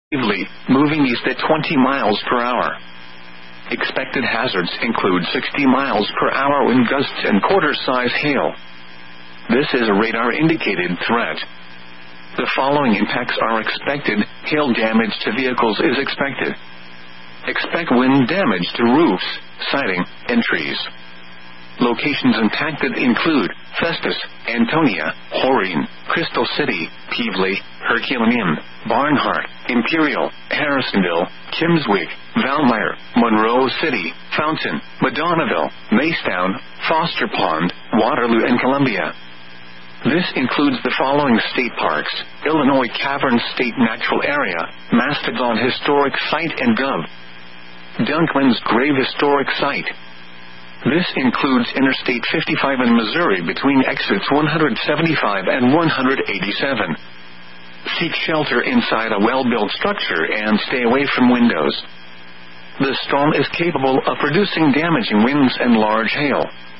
moving east at 20 miles per hour. Expected hazards include 60 miles per hour wind gusts and quarter-size hail. This is a radar-indicated threat. The following impacts are expected. Hail damage to vehicles is expected. Expect wind damage to roofs, siding, and trees. Locations impacted include Festus, Antonia, Horine, Crystal City, Pevely, Herculaneum, Barnhart, Imperial, Harrisonville, Kimmswick, Valmeyer, Monroe City, Fountain, Madonnaville, Macedown, Foster Pond, Waterloo, and Columbia. This includes the following state parks: Illinois Caverns State Natural Area, Mastodon Historic Site and Dunkman's Grave Historic Site. This includes Interstate 55 in Missouri between exits 175 and 187. Seek shelter inside a well-built structure and stay away from windows. The storm is capable of producing damaging winds and large hail.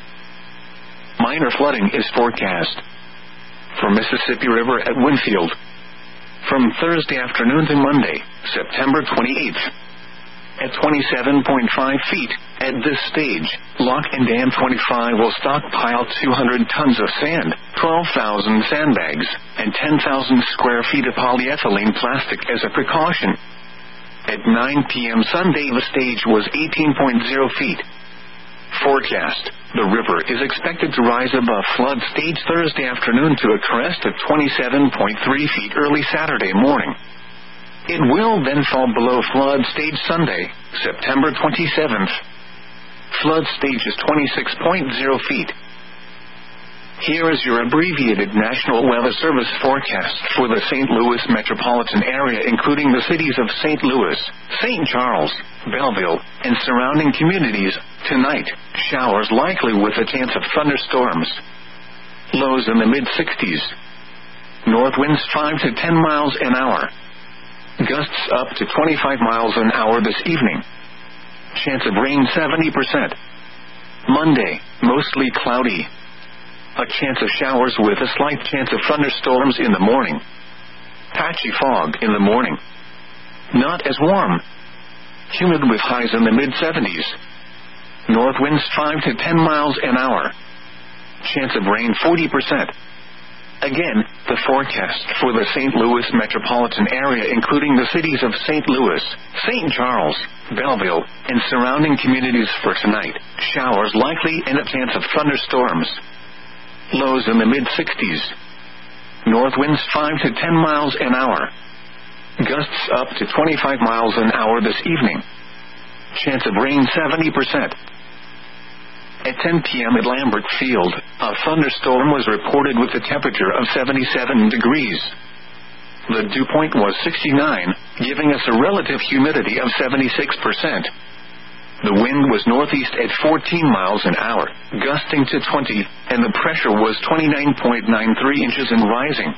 Minor flooding is forecast for Mississippi River at Winfield from Thursday afternoon to Monday, September 28th. At 27.5 feet, at this stage, Lock and Dam 25 will stockpile 200 tons of sand, 12,000 sandbags, and 10,000 square feet of polyethylene plastic as a precaution. At 9 p.m. Sunday, the stage was 18.0 feet. Forecast: the river is expected to rise above flood stage Thursday afternoon to a crest of 27.3 feet early Saturday morning. It will then fall below flood stage Sunday, September 27th. Flood stage is 26.0 feet. Here is your abbreviated National Weather Service forecast for the St. Louis metropolitan area, including the cities of St. Louis, St. Charles, Belleville, and surrounding communities. Tonight, showers likely with a chance of thunderstorms. Lows in the mid-60s. North winds 5 to 10 miles an hour. Gusts up to 25 miles an hour this evening. Chance of rain 70%. Monday, mostly cloudy. A chance of showers with a slight chance of thunderstorms in the morning. Patchy fog in the morning. Not as warm. Humid with highs in the mid-70s. North winds 5 to 10 miles an hour. Chance of rain 40%. Again, the forecast for the St. Louis metropolitan area, including the cities of St. Louis, St. Charles, Belleville, and surrounding communities for tonight. Showers likely and a chance of thunderstorms. Lows in the mid-60s. North winds 5 to 10 miles an hour. Gusts up to 25 miles an hour this evening. Chance of rain 70%. At 10 p.m. at Lambert Field, a thunderstorm was reported with a temperature of 77 degrees. The dew point was 69, giving us a relative humidity of 76%. The wind was northeast at 14 miles an hour, gusting to 20, and the pressure was 29.93 inches and rising.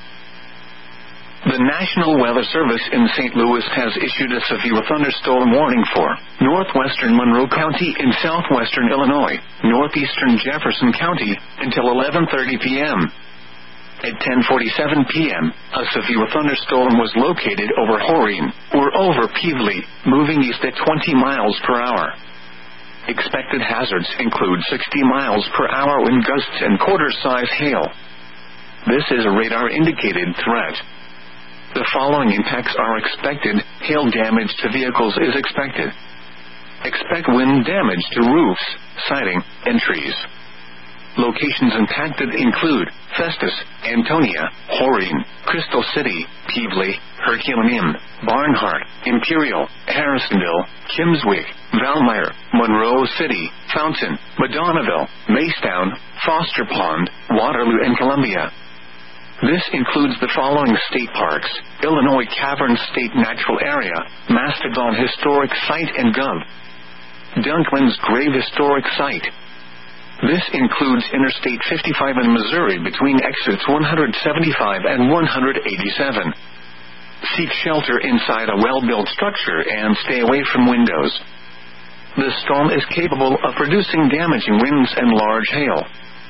The National Weather Service in St. Louis has issued a severe thunderstorm warning for northwestern Monroe County in southwestern Illinois, northeastern Jefferson County, until 11:30 p.m. At 10:47 p.m., a severe thunderstorm was located over Horine, or over Pevely, moving east at 20 miles per hour. Expected hazards include 60 miles per hour wind gusts and quarter-size hail. This is a radar-indicated threat. The following impacts are expected. Hail damage to vehicles is expected. Expect wind damage to roofs, siding, and trees. Locations impacted include Festus, Antonia, Horine, Crystal City, Pevely, Herculaneum, Barnhart, Imperial, Harrisonville, Kimmswick, Valmeyer, Monroe City, Fountain, Madonnaville, Macedown, Foster Pond, Waterloo, and Columbia. This includes the following state parks: Illinois Caverns State Natural Area, Mastodon Historic Site and Dunkman's Grave Historic Site. This includes Interstate 55 in Missouri between exits 175 and 187. Seek shelter inside a well-built structure and stay away from windows. The storm is capable of producing damaging winds and large hail.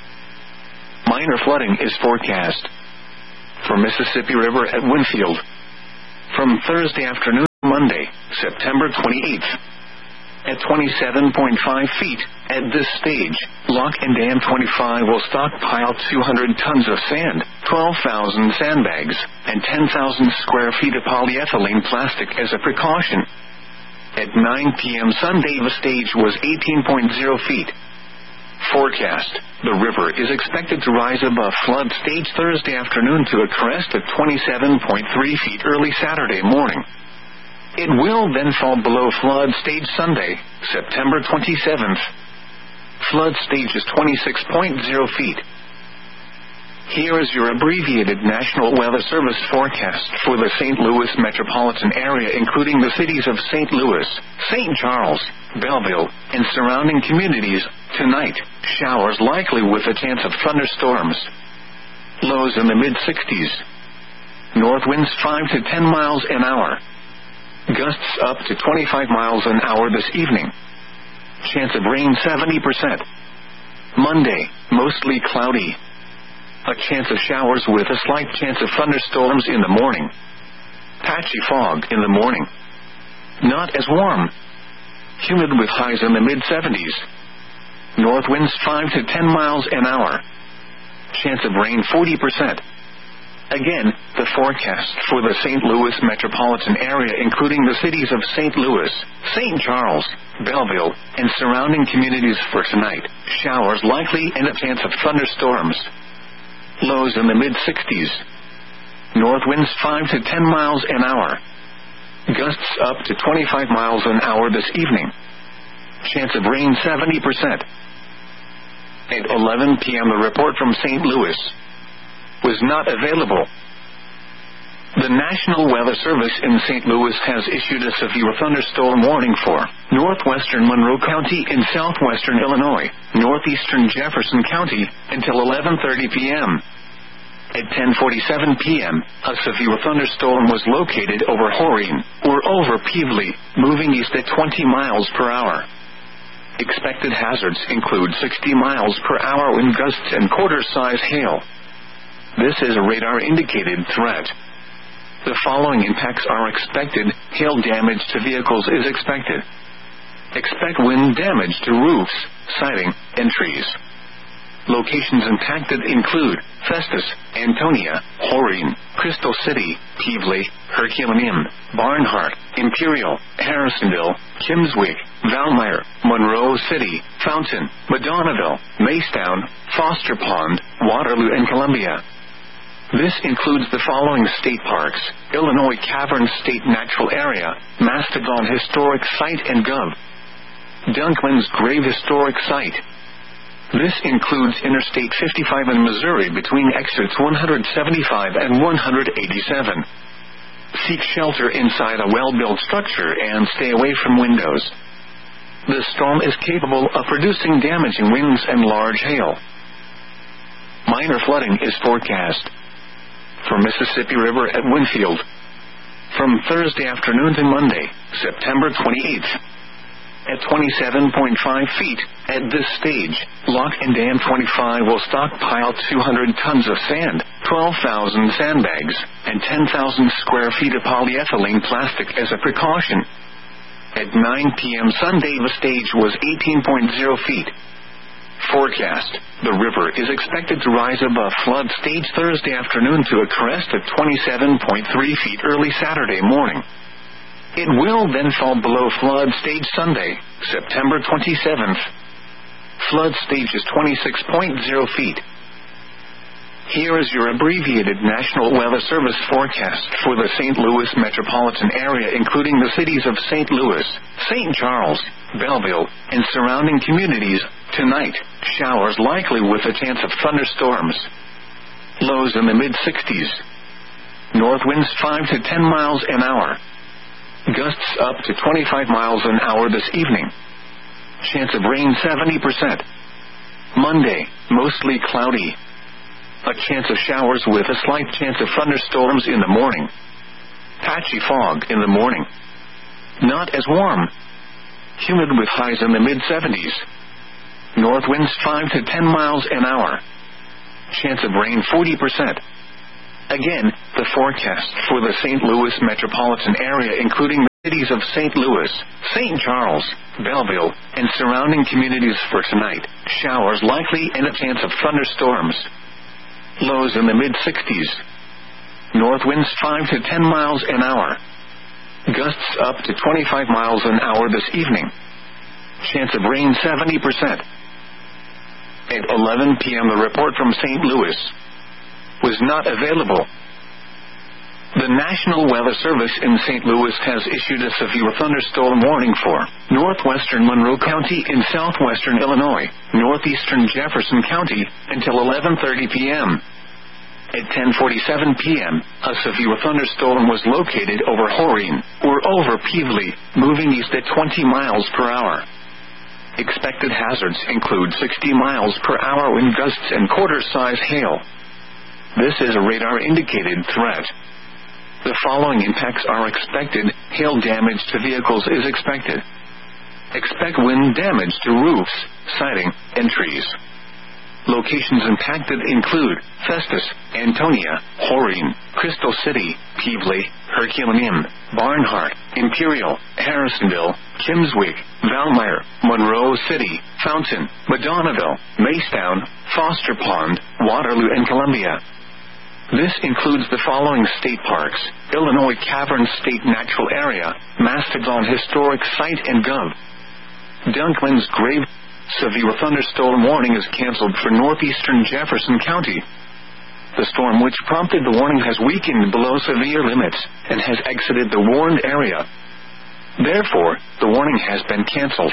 Minor flooding is forecast for Mississippi River at Winfield from Thursday afternoon Monday, September 28th. At 27.5 feet, at this stage, Lock and Dam 25 will stockpile 200 tons of sand, 12,000 sandbags, and 10,000 square feet of polyethylene plastic as a precaution. At 9 p.m. Sunday, the stage was 18.0 feet. Forecast: the river is expected to rise above flood stage Thursday afternoon to a crest of 27.3 feet early Saturday morning. It will then fall below flood stage Sunday, September 27th. Flood stage is 26.0 feet. Here is your abbreviated National Weather Service forecast for the St. Louis metropolitan area, including the cities of St. Louis, St. Charles, Belleville, and surrounding communities. Tonight, showers likely with a chance of thunderstorms. Lows in the mid-60s. North winds 5 to 10 miles an hour. Gusts up to 25 miles an hour this evening. Chance of rain 70%. Monday, mostly cloudy. A chance of showers with a slight chance of thunderstorms in the morning. Patchy fog in the morning. Not as warm. Humid with highs in the mid-70s. North winds 5 to 10 miles an hour. Chance of rain 40%. Again, the forecast for the St. Louis metropolitan area, including the cities of St. Louis, St. Charles, Belleville, and surrounding communities for tonight. Showers likely and a chance of thunderstorms. Lows in the mid-60s. North winds 5 to 10 miles an hour. Gusts up to 25 miles an hour this evening. Chance of rain 70%. At 11 p.m. the report from St. Louis was not available. The National Weather Service in St. Louis has issued a severe thunderstorm warning for northwestern Monroe County in southwestern Illinois, northeastern Jefferson County, until 11:30 p.m. At 10:47 p.m., a severe thunderstorm was located over Horine, or over Pevely, moving east at 20 miles per hour. Expected hazards include 60 miles per hour wind gusts and quarter-size hail. This is a radar-indicated threat. The following impacts are expected. Hail damage to vehicles is expected. Expect wind damage to roofs, siding, and trees. Locations impacted include Festus, Antonia, Horine, Crystal City, Pevely, Herculaneum, Barnhart, Imperial, Harrisonville, Kimmswick, Valmeyer, Monroe City, Fountain, Madonnaville, Macetown, Foster Pond, Waterloo, and Columbia. This includes the following state parks: Illinois Cavern State Natural Area, Mastodon Historic Site and Gov. Dunkman's Grave Historic Site. This includes Interstate 55 in Missouri between exits 175 and 187. Seek shelter inside a well-built structure and stay away from windows. The storm is capable of producing damaging winds and large hail. Minor flooding is forecast for Mississippi River at Winfield from Thursday afternoon to Monday, September 28th. At 27.5 feet, at this stage, Lock and Dam 25 will stockpile 200 tons of sand, 12,000 sandbags, and 10,000 square feet of polyethylene plastic as a precaution. At 9 p.m. Sunday, the stage was 18.0 feet. Forecast: the river is expected to rise above flood stage Thursday afternoon to a crest of 27.3 feet early Saturday morning. It will then fall below flood stage Sunday, September 27th. Flood stage is 26.0 feet. Here is your abbreviated National Weather Service forecast for the St. Louis metropolitan area, including the cities of St. Louis, St. Charles, Belleville, and surrounding communities. Tonight, showers likely with a chance of thunderstorms. Lows in the mid-60s. North winds 5 to 10 miles an hour. Gusts up to 25 miles an hour this evening. Chance of rain 70%. Monday, mostly cloudy. A chance of showers with a slight chance of thunderstorms in the morning. Patchy fog in the morning. Not as warm. Humid with highs in the mid-70s. North winds 5 to 10 miles an hour. Chance of rain 40%. Again, the forecast for the St. Louis metropolitan area, including the cities of St. Louis, St. Charles, Belleville, and surrounding communities for tonight: showers likely and a chance of thunderstorms. Lows in the mid-60s. North winds 5 to 10 miles an hour. Gusts up to 25 miles an hour this evening. Chance of rain 70%. At 11 p.m. the report from St. Louis was not available. The National Weather Service in St. Louis has issued a severe thunderstorm warning for northwestern Monroe County in southwestern Illinois, northeastern Jefferson County, until 11:30 p.m. At 10:47 p.m., a severe thunderstorm was located over Horine, or over Pevely, moving east at 20 miles per hour. Expected hazards include 60 miles per hour wind gusts and quarter-size hail. This is a radar-indicated threat. The following impacts are expected. Hail damage to vehicles is expected. Expect wind damage to roofs, siding, and trees. Locations impacted include Festus, Antonia, Horine, Crystal City, Pevely, Herculaneum, Barnhart, Imperial, Harrisonville, Kimmswick, Valmeyer, Monroe City, Fountain, Madonnaville, Macetown, Foster Pond, Waterloo, and Columbia. This includes the following state parks: Illinois Cavern State Natural Area, Mastodon Historic Site, and Gov. Dunkman's Grave. Severe thunderstorm warning is canceled for northeastern Jefferson County. The storm which prompted the warning has weakened below severe limits and has exited the warned area. Therefore, the warning has been canceled.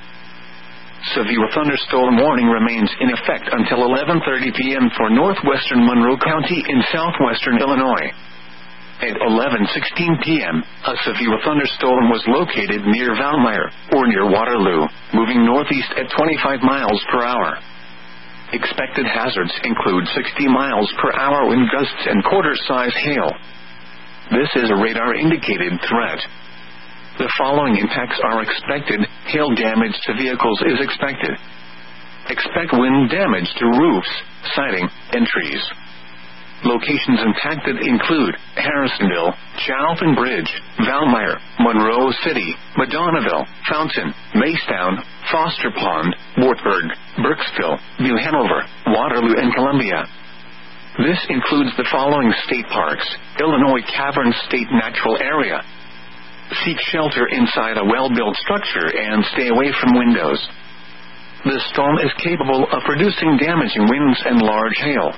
Severe thunderstorm warning remains in effect until 11:30 p.m. for northwestern Monroe County in southwestern Illinois. At 11:16 p.m., a severe thunderstorm was located near Valmeyer, or near Waterloo, moving northeast at 25 miles per hour. Expected hazards include 60 miles per hour wind gusts and quarter-size hail. This is a radar-indicated threat. The following impacts are expected. Hail damage to vehicles is expected. Expect wind damage to roofs, siding, and trees. Locations impacted include Harrisonville, Chalfin Bridge, Valmeyer, Monroe City, Madonnaville, Fountain, Macetown, Foster Pond, Wartburg, Burkesville, New Hanover, Waterloo, and Columbia. This includes the following state parks: Illinois Cavern State Natural Area. Seek shelter inside a well-built structure and stay away from windows. The storm is capable of producing damaging winds and large hail.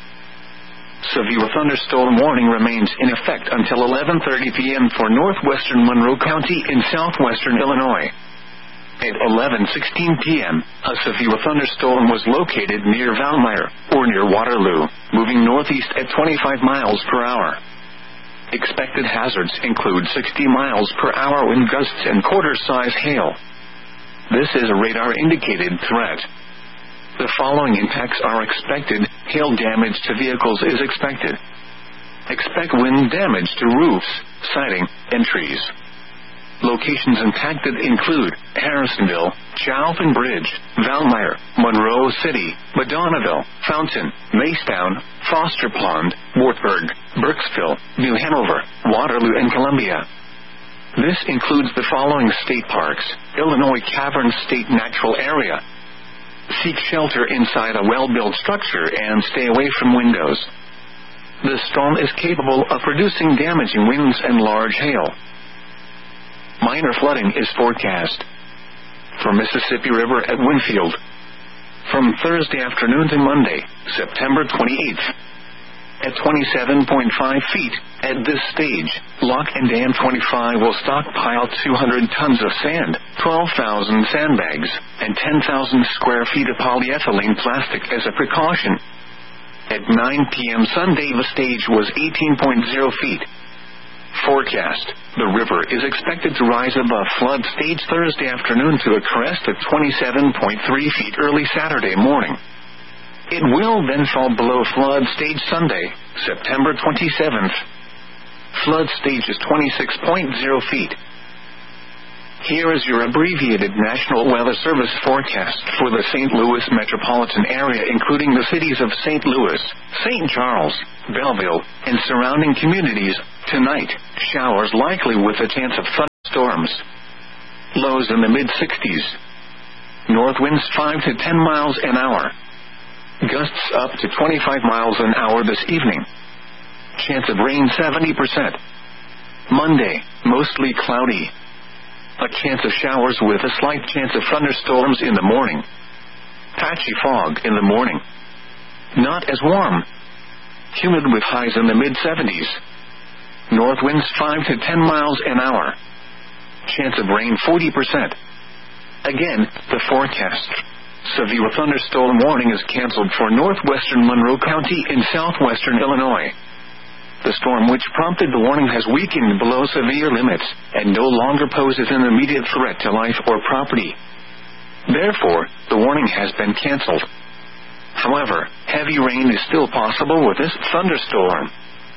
Severe thunderstorm warning remains in effect until 11:30 p.m. for northwestern Monroe County in southwestern Illinois. At 11:16 p.m., a severe thunderstorm was located near Valmeyer, or near Waterloo, moving northeast at 25 miles per hour. Expected hazards include 60 miles per hour wind gusts and quarter-size hail. This is a radar-indicated threat. The following impacts are expected. Hail damage to vehicles is expected. Expect wind damage to roofs, siding, and trees. Locations impacted include Harrisonville, Chalfin Bridge, Valmeyer, Monroe City, Madonnaville, Fountain, Macetown, Foster Pond, Wartburg, Burkesville, New Hanover, Waterloo, and Columbia. This includes the following state parks: Illinois Cavern State Natural Area. Seek shelter inside a well-built structure and stay away from windows. The storm is capable of producing damaging winds and large hail. Minor flooding is forecast for Mississippi River at Winfield from Thursday afternoon to Monday, September 28th. At 27.5 feet, at this stage, Lock and Dam 25 will stockpile 200 tons of sand, 12,000 sandbags, and 10,000 square feet of polyethylene plastic as a precaution. At 9 p.m. Sunday, the stage was 18.0 feet. Forecast: the river is expected to rise above flood stage Thursday afternoon to a crest of 27.3 feet early Saturday morning. It will then fall below flood stage Sunday, September 27th. Flood stage is 26.0 feet. Here is your abbreviated National Weather Service forecast for the St. Louis metropolitan area, including the cities of St. Louis, St. Charles, Belleville, and surrounding communities. Tonight, showers likely with a chance of thunderstorms. Lows in the mid-60s. North winds 5 to 10 miles an hour. Gusts up to 25 miles an hour this evening. Chance of rain 70%. Monday, mostly cloudy. A chance of showers with a slight chance of thunderstorms in the morning. Patchy fog in the morning. Not as warm. Humid with highs in the mid-70s. North winds 5 to 10 miles an hour. Chance of rain 40%. Again, the forecast. Severe thunderstorm warning is canceled for northwestern Monroe County in southwestern Illinois. The storm which prompted the warning has weakened below severe limits and no longer poses an immediate threat to life or property. Therefore, the warning has been canceled. However, heavy rain is still possible with this thunderstorm.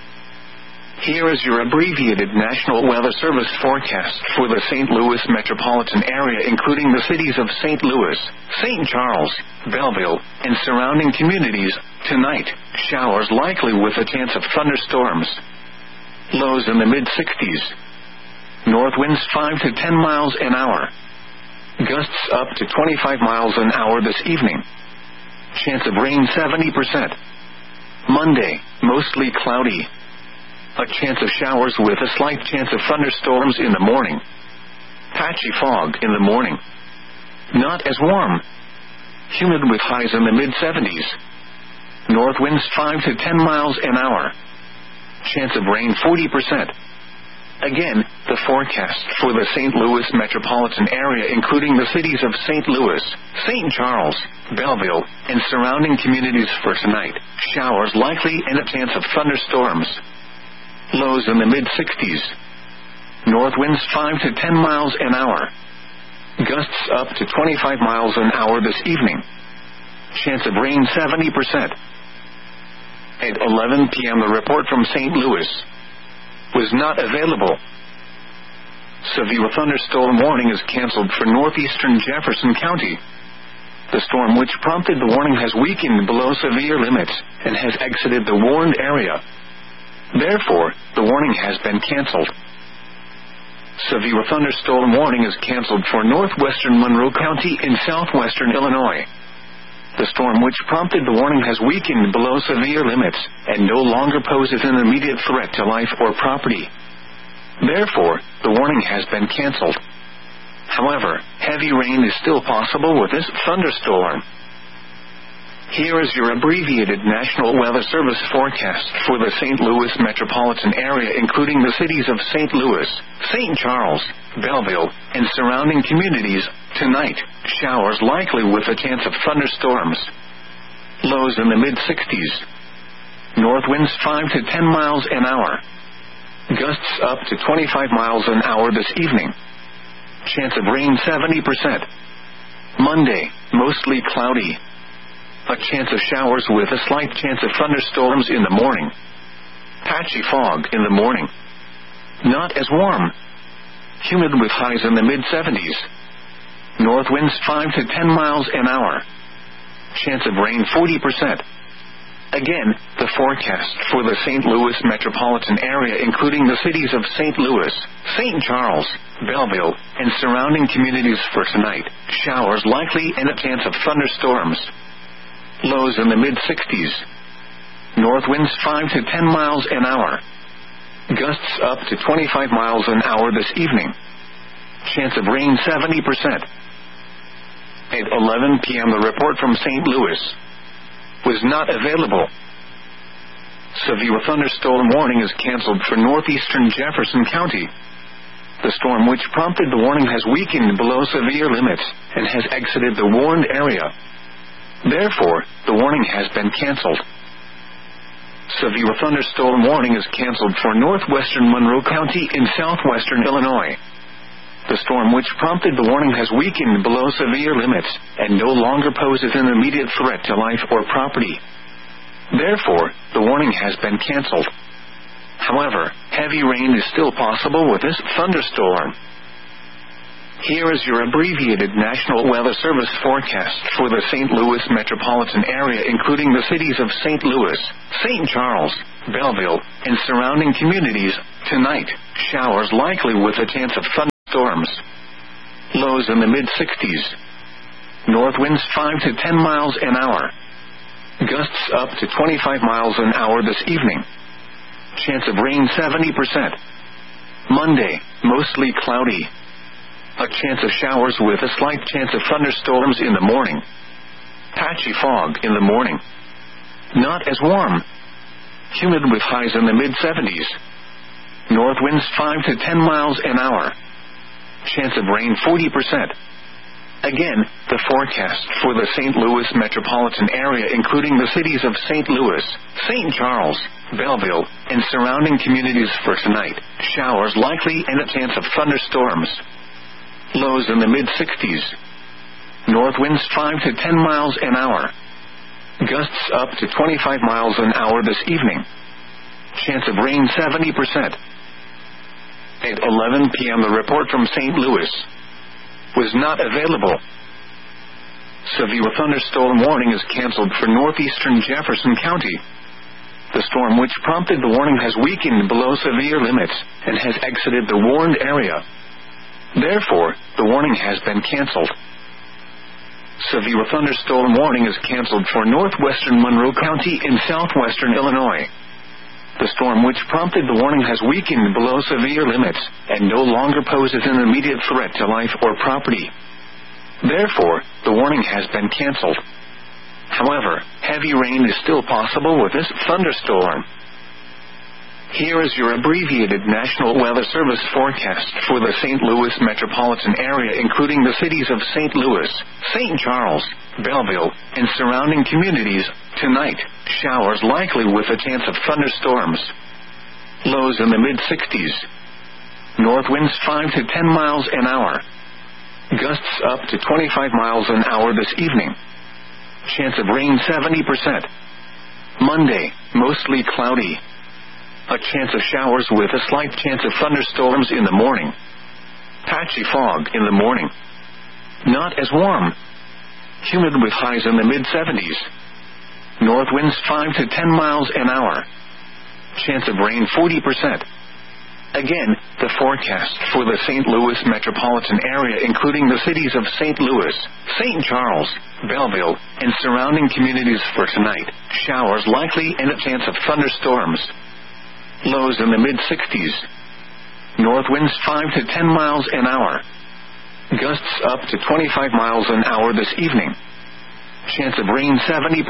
Here is your abbreviated National Weather Service forecast for the St. Louis metropolitan area, including the cities of St. Louis, St. Charles, Belleville, and surrounding communities. Tonight, showers likely with a chance of thunderstorms. Lows in the mid-60s. North winds 5 to 10 miles an hour. Gusts up to 25 miles an hour this evening. Chance of rain 70%. Monday, mostly cloudy. A chance of showers with a slight chance of thunderstorms in the morning. Patchy fog in the morning. Not as warm. Humid with highs in the mid-70s. North winds 5 to 10 miles an hour. Chance of rain 40%. Again, the forecast for the St. Louis metropolitan area, including the cities of St. Louis, St. Charles, Belleville, and surrounding communities for tonight. Showers likely and a chance of thunderstorms. Lows in the mid-60s. North winds 5 to 10 miles an hour. Gusts up to 25 miles an hour this evening. Chance of rain 70%. At 11 p.m. the report from St. Louis was not available. Severe thunderstorm warning is canceled for northeastern Jefferson County. The storm which prompted the warning has weakened below severe limits and has exited the warned area. Therefore, the warning has been canceled. Severe thunderstorm warning is canceled for northwestern Monroe County in southwestern Illinois. The storm which prompted the warning has weakened below severe limits and no longer poses an immediate threat to life or property. Therefore, the warning has been canceled. However, heavy rain is still possible with this thunderstorm. Here is your abbreviated National Weather Service forecast for the St. Louis metropolitan area, including the cities of St. Louis, St. Charles, Belleville, and surrounding communities. Tonight, showers likely with a chance of thunderstorms. Lows in the mid-60s. North winds 5 to 10 miles an hour. Gusts up to 25 miles an hour this evening. Chance of rain 70%. Monday, mostly cloudy. A chance of showers with a slight chance of thunderstorms in the morning. Patchy fog in the morning. Not as warm. Humid with highs in the mid-70s. North winds 5 to 10 miles an hour. Chance of rain 40%. Again, the forecast for the St. Louis metropolitan area, including the cities of St. Louis, St. Charles, Belleville, and surrounding communities for tonight. Showers likely and a chance of thunderstorms. Lows in the mid-60s. North winds 5 to 10 miles an hour. Gusts up to 25 miles an hour this evening. Chance of rain 70%. At 11 p.m. the report from St. Louis was not available. Severe thunderstorm warning is canceled for northeastern Jefferson County. The storm which prompted the warning has weakened below severe limits and has exited the warned area. Therefore, the warning has been canceled. Severe thunderstorm warning is canceled for northwestern Monroe County in southwestern Illinois. The storm which prompted the warning has weakened below severe limits and no longer poses an immediate threat to life or property. Therefore, the warning has been canceled. However, heavy rain is still possible with this thunderstorm. Here is your abbreviated National Weather Service forecast for the St. Louis metropolitan area, including the cities of St. Louis, St. Charles, Belleville, and surrounding communities. Tonight, showers likely with a chance of thunderstorms. Lows in the mid-60s. North winds 5 to 10 miles an hour. Gusts up to 25 miles an hour this evening. Chance of rain 70%. Monday, mostly cloudy. A chance of showers with a slight chance of thunderstorms in the morning. Patchy fog in the morning. Not as warm. Humid with highs in the mid-70s. North winds 5 to 10 miles an hour. Chance of rain 40%. Again, the forecast for the St. Louis metropolitan area, including the cities of St. Louis, St. Charles, Belleville, and surrounding communities for tonight. Showers likely and a chance of thunderstorms. Lows in the mid-60s. North winds 5 to 10 miles an hour. Gusts up to 25 miles an hour this evening. Chance of rain 70%. At 11 p.m. the report from St. Louis was not available. Severe thunderstorm warning is canceled for northeastern Jefferson County. The storm which prompted the warning has weakened below severe limits and has exited the warned area. Therefore, the warning has been canceled. Severe thunderstorm warning is canceled for northwestern Monroe County in southwestern Illinois. The storm which prompted the warning has weakened below severe limits and no longer poses an immediate threat to life or property. Therefore, the warning has been canceled. However, heavy rain is still possible with this thunderstorm. Here is your abbreviated National Weather Service forecast for the St. Louis metropolitan area, including the cities of St. Louis, St. Charles, Belleville, and surrounding communities. Tonight, showers likely with a chance of thunderstorms. Lows in the mid-60s. North winds 5 to 10 miles an hour. Gusts up to 25 miles an hour this evening. Chance of rain 70%. Monday, mostly cloudy. A chance of showers with a slight chance of thunderstorms in the morning. Patchy fog in the morning. Not as warm. Humid with highs in the mid-70s. North winds 5 to 10 miles an hour. Chance of rain 40%. Again, the forecast for the St. Louis metropolitan area, including the cities of St. Louis, St. Charles, Belleville, and surrounding communities for tonight. Showers likely and a chance of thunderstorms. Lows in the mid-60s. North winds 5 to 10 miles an hour. Gusts up to 25 miles an hour this evening. Chance of rain 70%.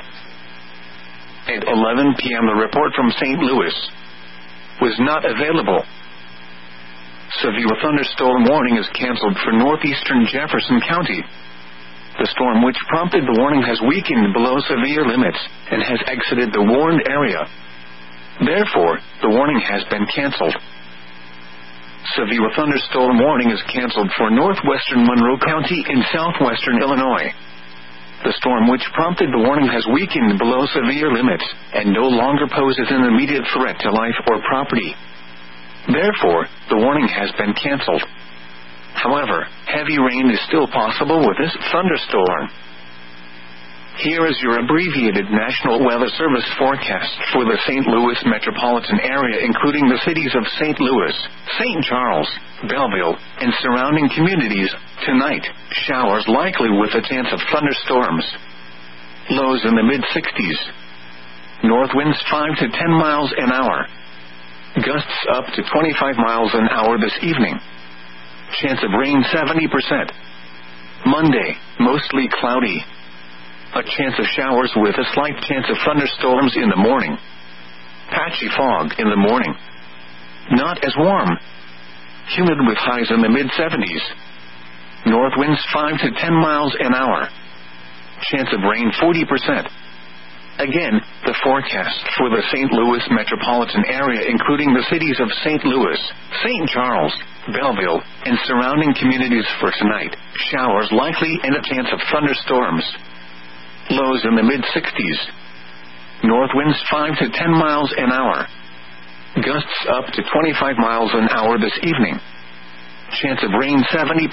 At 11 p.m. the report from St. Louis was not available. Severe thunderstorm warning is canceled for northeastern Jefferson County. The storm which prompted the warning has weakened below severe limits and has exited the warned area. Therefore, the warning has been canceled. Severe thunderstorm warning is canceled for northwestern Monroe County in southwestern Illinois. The storm which prompted the warning has weakened below severe limits and no longer poses an immediate threat to life or property. Therefore, the warning has been canceled. However, heavy rain is still possible with this thunderstorm. Here is your abbreviated National Weather Service forecast for the St. Louis metropolitan area, including the cities of St. Louis, St. Charles, Belleville, and surrounding communities. Tonight, showers likely with a chance of thunderstorms. Lows in the mid-60s. North winds 5 to 10 miles an hour. Gusts up to 25 miles an hour this evening. Chance of rain 70%. Monday, mostly cloudy. A chance of showers with a slight chance of thunderstorms in the morning. Patchy fog in the morning. Not as warm. Humid with highs in the mid-70s. North winds 5 to 10 miles an hour. Chance of rain 40%. Again, the forecast for the St. Louis metropolitan area, including the cities of St. Louis, St. Charles, Belleville, and surrounding communities for tonight. Showers likely and a chance of thunderstorms. Lows in the mid-60s. North winds 5 to 10 miles an hour. Gusts up to 25 miles an hour this evening. Chance of rain 70%.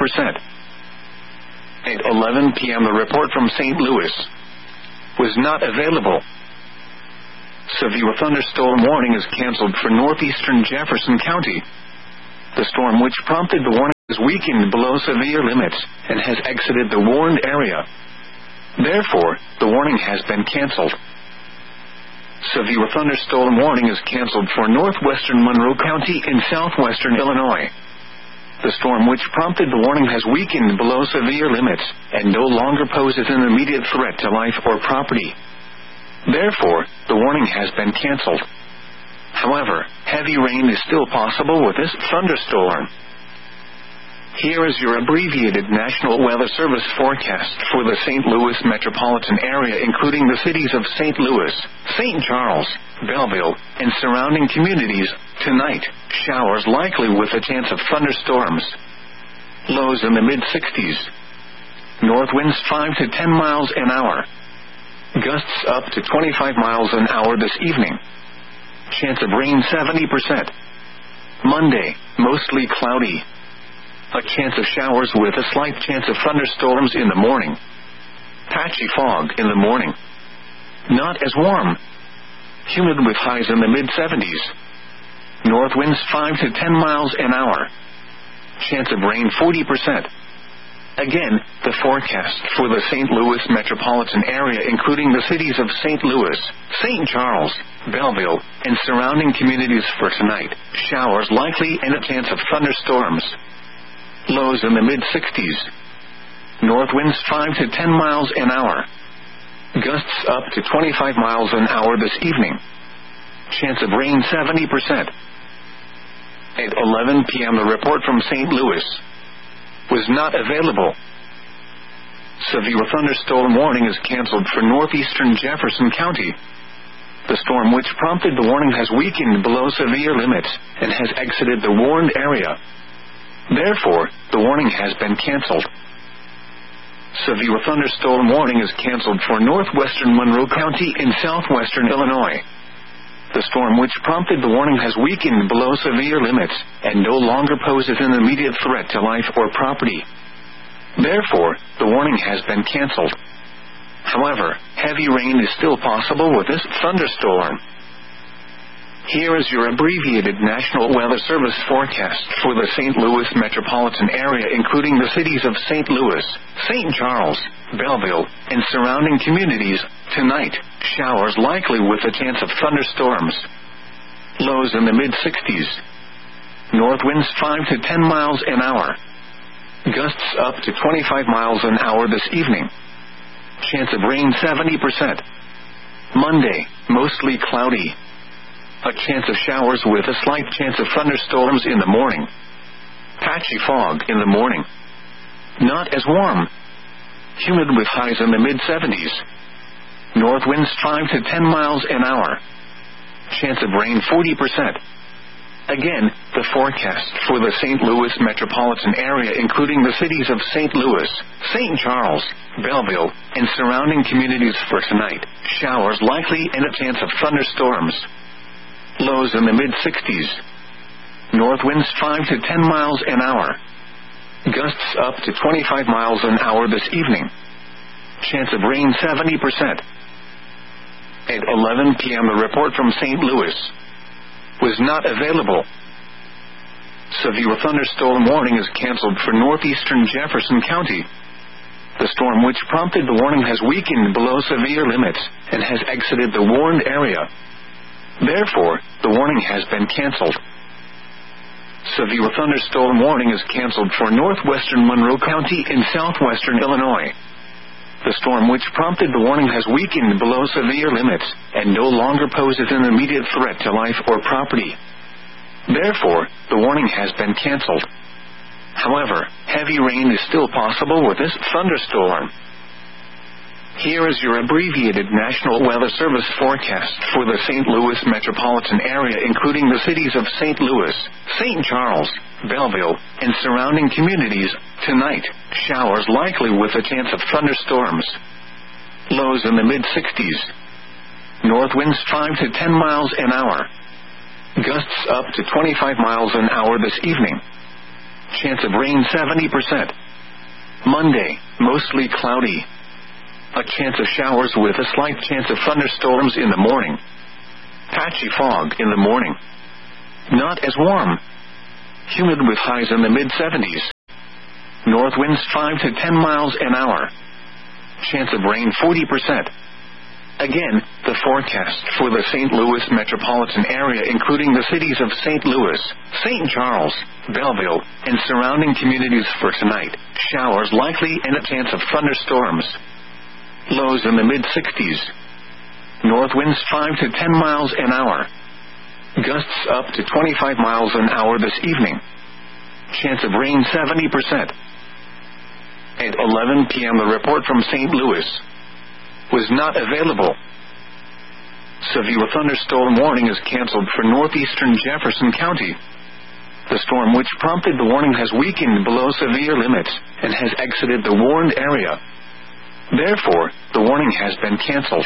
At 11 p.m. the report from St. Louis was not available. Severe thunderstorm warning is canceled for northeastern Jefferson County. The storm which prompted the warning is weakened below severe limits and has exited the warned area. Therefore, the warning has been canceled. Severe thunderstorm warning is canceled for northwestern Monroe County in southwestern Illinois. The storm which prompted the warning has weakened below severe limits and no longer poses an immediate threat to life or property. Therefore, the warning has been canceled. However, heavy rain is still possible with this thunderstorm. Here is your abbreviated National Weather Service forecast for the St. Louis metropolitan area, including the cities of St. Louis, St. Charles, Belleville, and surrounding communities. Tonight, showers likely with a chance of thunderstorms. Lows in the mid-60s. North winds 5 to 10 miles an hour. Gusts up to 25 miles an hour this evening. Chance of rain 70%. Monday, mostly cloudy. A chance of showers with a slight chance of thunderstorms in the morning. Patchy fog in the morning. Not as warm. Humid with highs in the mid-70s. North winds 5 to 10 miles an hour. Chance of rain 40%. Again, the forecast for the St. Louis metropolitan area, including the cities of St. Louis, St. Charles, Belleville, and surrounding communities for tonight. Showers likely and a chance of thunderstorms. Lows in the mid-60s. North winds 5 to 10 miles an hour. Gusts up to 25 miles an hour this evening. Chance of rain 70%. At 11 p.m. the report from St. Louis was not available. Severe thunderstorm warning is canceled for northeastern Jefferson County. The storm which prompted the warning has weakened below severe limits and has exited the warned area. Therefore, the warning has been canceled. Severe thunderstorm warning is canceled for northwestern Monroe County in southwestern Illinois. The storm which prompted the warning has weakened below severe limits and no longer poses an immediate threat to life or property. Therefore, the warning has been canceled. However, heavy rain is still possible with this thunderstorm. Here is your abbreviated National Weather Service forecast for the St. Louis metropolitan area, including the cities of St. Louis, St. Charles, Belleville, and surrounding communities. Tonight, showers likely with a chance of thunderstorms. Lows in the mid-60s. North winds 5 to 10 miles an hour. Gusts up to 25 miles an hour this evening. Chance of rain 70%. Monday, mostly cloudy. A chance of showers with a slight chance of thunderstorms in the morning. Patchy fog in the morning. Not as warm. Humid with highs in the mid-70s. North winds 5 to 10 miles an hour. Chance of rain 40%. Again, the forecast for the St. Louis metropolitan area, including the cities of St. Louis, St. Charles, Belleville, and surrounding communities for tonight. Showers likely and a chance of thunderstorms. Lows in the mid-60s. North winds 5 to 10 miles an hour. Gusts up to 25 miles an hour this evening. Chance of rain 70%. At 11 p.m. the report from St. Louis was not available. Severe thunderstorm warning is canceled for northeastern Jefferson County. The storm which prompted the warning has weakened below severe limits and has exited the warned area. Therefore, the warning has been canceled. Severe thunderstorm warning is canceled for northwestern Monroe County in southwestern Illinois. The storm which prompted the warning has weakened below severe limits and no longer poses an immediate threat to life or property. Therefore, the warning has been canceled. However, heavy rain is still possible with this thunderstorm. Here is your abbreviated National Weather Service forecast for the St. Louis metropolitan area, including the cities of St. Louis, St. Charles, Belleville, and surrounding communities. Tonight, showers likely with a chance of thunderstorms. Lows in the mid-60s. North winds 5 to 10 miles an hour. Gusts up to 25 miles an hour this evening. Chance of rain 70%. Monday, mostly cloudy. A chance of showers with a slight chance of thunderstorms in the morning. Patchy fog in the morning. Not as warm. Humid with highs in the mid-70s. North winds 5 to 10 miles an hour. Chance of rain 40%. Again, the forecast for the St. Louis metropolitan area, including the cities of St. Louis, St. Charles, Belleville, and surrounding communities for tonight. Showers likely and a chance of thunderstorms. Lows in the mid-60s. North winds 5 to 10 miles an hour. Gusts up to 25 miles an hour this evening. Chance of rain 70%. At 11 p.m. the report from St. Louis was not available. Severe thunderstorm warning is canceled for northeastern Jefferson County. The storm which prompted the warning has weakened below severe limits and has exited the warned area. Therefore, the warning has been canceled.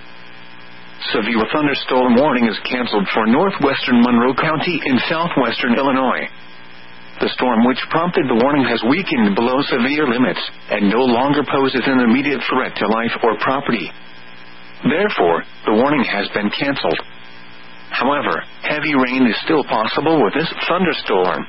Severe thunderstorm warning is canceled for northwestern Monroe County in southwestern Illinois. The storm which prompted the warning has weakened below severe limits and no longer poses an immediate threat to life or property. Therefore, the warning has been canceled. However, heavy rain is still possible with this thunderstorm.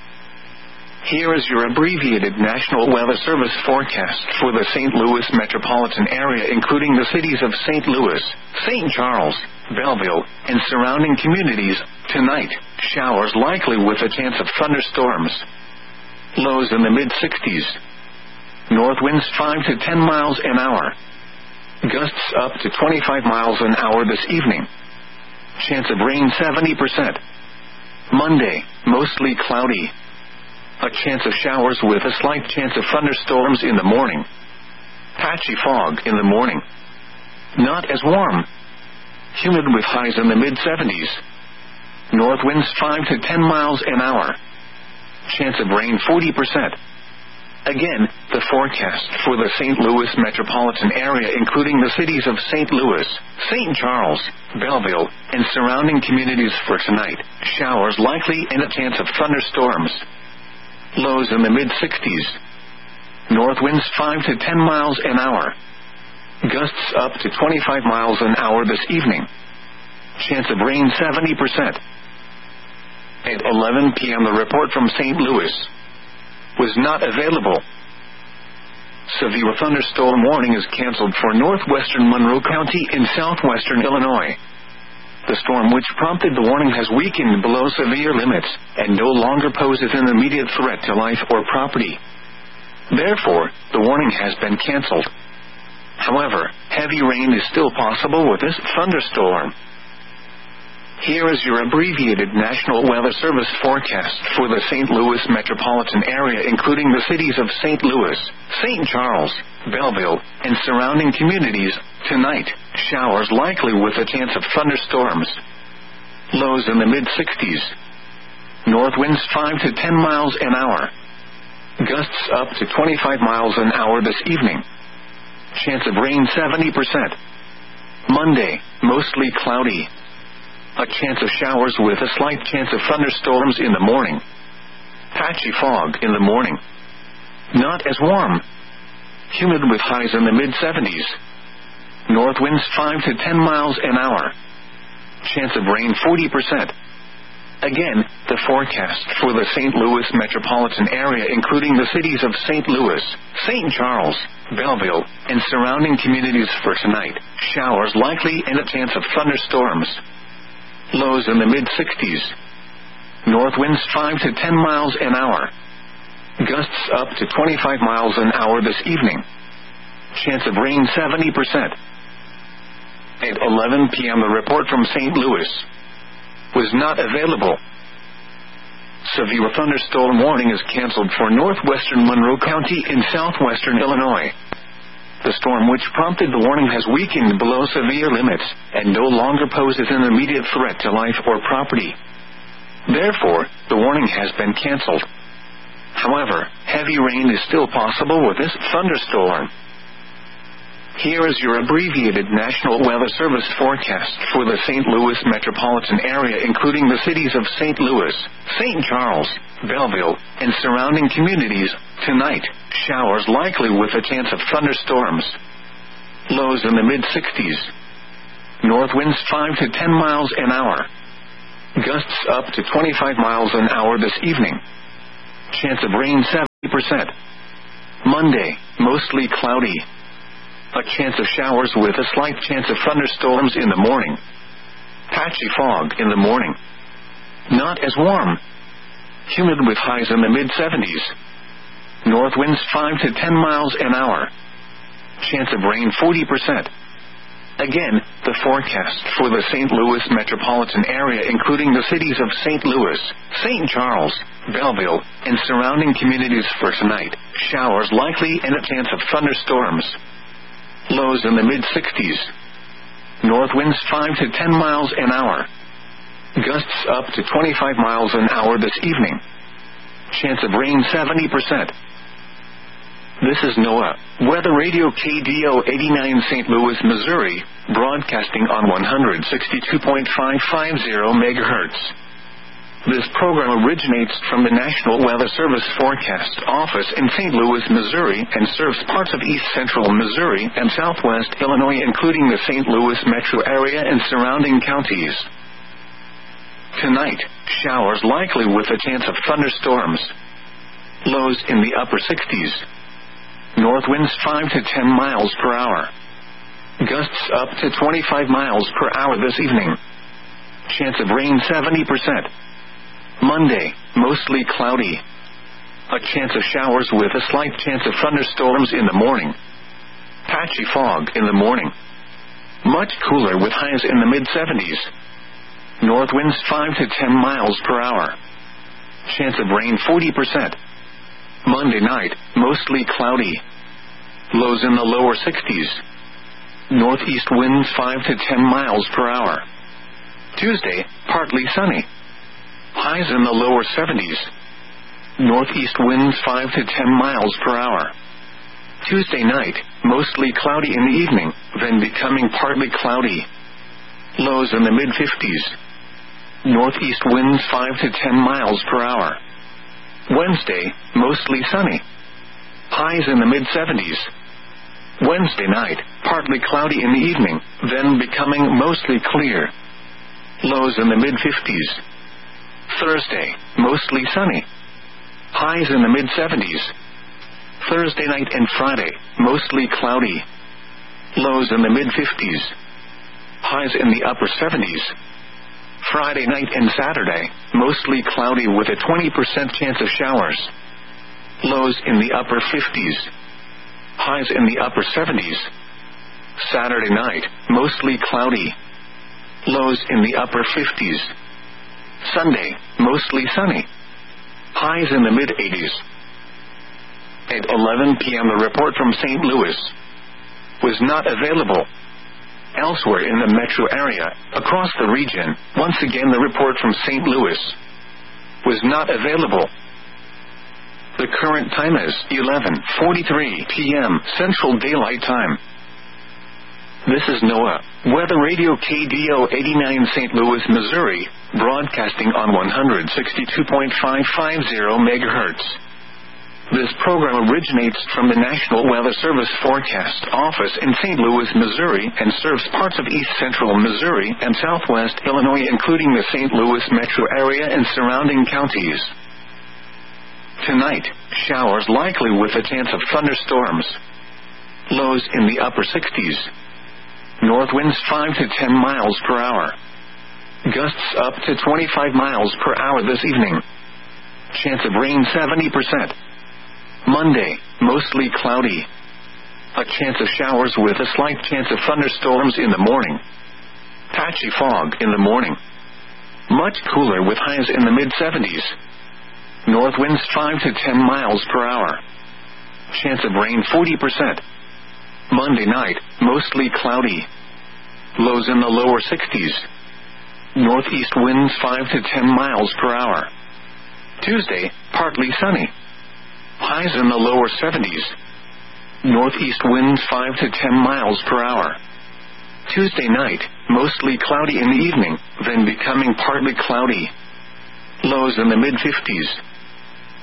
Here is your abbreviated National Weather Service forecast for the St. Louis metropolitan area, including the cities of St. Louis, St. Charles, Belleville, and surrounding communities. Tonight, showers likely with a chance of thunderstorms. Lows in the mid-60s. North winds 5 to 10 miles an hour. Gusts up to 25 miles an hour this evening. Chance of rain 70%. Monday, mostly cloudy. A chance of showers with a slight chance of thunderstorms in the morning. Patchy fog in the morning. Not as warm. Humid with highs in the mid-70s. North winds 5 to 10 miles an hour. Chance of rain 40%. Again, the forecast for the St. Louis metropolitan area, including the cities of St. Louis, St. Charles, Belleville, and surrounding communities for tonight. Showers likely and a chance of thunderstorms. Lows in the mid-60s. North winds 5 to 10 miles an hour. Gusts up to 25 miles an hour this evening. Chance of rain 70%. At 11 p.m. the report from St. Louis was not available. Severe thunderstorm warning is canceled for northwestern Monroe County in southwestern Illinois. The storm which prompted the warning has weakened below severe limits and no longer poses an immediate threat to life or property. Therefore, the warning has been canceled. However, heavy rain is still possible with this thunderstorm. Here is your abbreviated National Weather Service forecast for the St. Louis metropolitan area, including the cities of St. Louis, St. Charles, Belleville, and surrounding communities. Tonight, showers likely with a chance of thunderstorms. Lows in the mid-60s. North winds 5 to 10 miles an hour. Gusts up to 25 miles an hour this evening. Chance of rain 70%. Monday, mostly cloudy. A chance of showers with a slight chance of thunderstorms in the morning. Patchy fog in the morning. Not as warm. Humid with highs in the mid-70s. North winds 5 to 10 miles an hour. Chance of rain 40%. Again, the forecast for the St. Louis metropolitan area, including the cities of St. Louis, St. Charles, Belleville, and surrounding communities for tonight. Showers likely and a chance of thunderstorms. Lows in the mid-60s. North winds 5 to 10 miles an hour. Gusts up to 25 miles an hour this evening. Chance of rain 70%. At 11 p.m. the report from St. Louis was not available. Severe thunderstorm warning is canceled for northwestern Monroe County in southwestern Illinois. The storm which prompted the warning has weakened below severe limits and no longer poses an immediate threat to life or property. Therefore, the warning has been canceled. However, heavy rain is still possible with this thunderstorm. Here is your abbreviated National Weather Service forecast for the St. Louis metropolitan area, including the cities of St. Louis, St. Charles, Belleville, and surrounding communities. Tonight, showers likely with a chance of thunderstorms. Lows in the mid-60s. North winds 5 to 10 miles an hour. Gusts up to 25 miles an hour this evening. Chance of rain 70%. Monday, mostly cloudy. A chance of showers with a slight chance of thunderstorms in the morning. Patchy fog in the morning. Not as warm. Humid with highs in the mid-70s. North winds 5 to 10 miles an hour. Chance of rain 40%. Again, the forecast for the St. Louis metropolitan area, including the cities of St. Louis, St. Charles, Belleville, and surrounding communities for tonight. Showers likely and a chance of thunderstorms. Lows in the mid-60s. North winds 5 to 10 miles an hour. Gusts up to 25 miles an hour this evening. Chance of rain 70%. This is NOAA Weather Radio KDO 89 St. Louis, Missouri, broadcasting on 162.550 MHz. This program originates from the National Weather Service Forecast Office in St. Louis, Missouri, and serves parts of east central Missouri and southwest Illinois, including the St. Louis metro area and surrounding counties. Tonight, showers likely with a chance of thunderstorms. Lows in the upper 60s. North winds 5 to 10 miles per hour. Gusts up to 25 miles per hour this evening. Chance of rain 70%. Monday, mostly cloudy. A chance of showers with a slight chance of thunderstorms in the morning. Patchy fog in the morning. Much cooler with highs in the mid-70s. North winds 5 to 10 miles per hour. Chance of rain 40%. Monday night, mostly cloudy. Lows in the lower 60s. Northeast winds 5 to 10 miles per hour. Tuesday, partly sunny. Highs in the lower 70s. Northeast winds 5 to 10 miles per hour. Tuesday night, mostly cloudy in the evening, then becoming partly cloudy. Lows in the mid-50s. Northeast winds 5 to 10 miles per hour. Wednesday, mostly sunny. Highs in the mid-70s. Wednesday night, partly cloudy in the evening, then becoming mostly clear. Lows in the mid-50s. Thursday, mostly sunny. Highs in the mid-70s. Thursday night and Friday, mostly cloudy. Lows in the mid-50s. Highs in the upper 70s. Friday night and Saturday, mostly cloudy with a 20% chance of showers. Lows in the upper 50s. Highs in the upper 70s. Saturday night, mostly cloudy. Lows in the upper 50s. Sunday, mostly sunny. Highs in the mid-80s. At 11 p.m. the report from St. Louis was not available. Elsewhere in the metro area, across the region, once again the report from St. Louis was not available. The current time is 11:43 p.m. Central Daylight Time. This is NOAA Weather Radio KDO 89 St. Louis, Missouri, broadcasting on 162.550 MHz. This program originates from the National Weather Service Forecast Office in St. Louis, Missouri, and serves parts of east central Missouri and southwest Illinois, including the St. Louis metro area and surrounding counties. Tonight, showers likely with a chance of thunderstorms. Lows in the upper 60s. North winds 5 to 10 miles per hour. Gusts up to 25 miles per hour this evening. Chance of rain 70%. Monday, mostly cloudy. A chance of showers with a slight chance of thunderstorms in the morning. Patchy fog in the morning. Much cooler with highs in the mid-70s. North winds 5 to 10 miles per hour. Chance of rain 40%. Monday night, mostly cloudy. Lows in the lower 60s. Northeast winds 5 to 10 miles per hour. Tuesday, partly sunny. Highs in the lower 70s. Northeast winds 5 to 10 miles per hour. Tuesday night, mostly cloudy in the evening, then becoming partly cloudy. Lows in the mid-50s.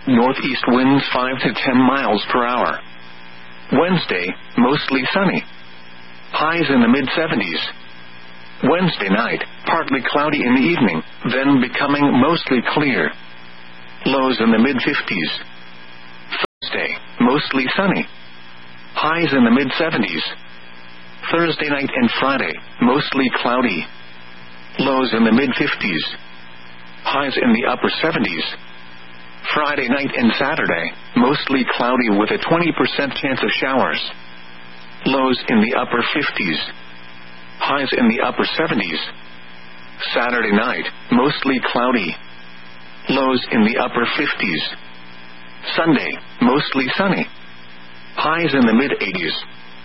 Northeast winds 5 to 10 miles per hour. Wednesday, mostly sunny. Highs in the mid-70s. Wednesday night, partly cloudy in the evening, then becoming mostly clear. Lows in the mid-50s. Thursday, mostly sunny. Highs in the mid-70s. Thursday night and Friday, mostly cloudy. Lows in the mid-50s. Highs in the upper 70s. Friday night and Saturday, mostly cloudy with a 20% chance of showers. Lows in the upper 50s. Highs in the upper 70s. Saturday night, mostly cloudy. Lows in the upper 50s. Sunday, mostly sunny. Highs in the mid-80s.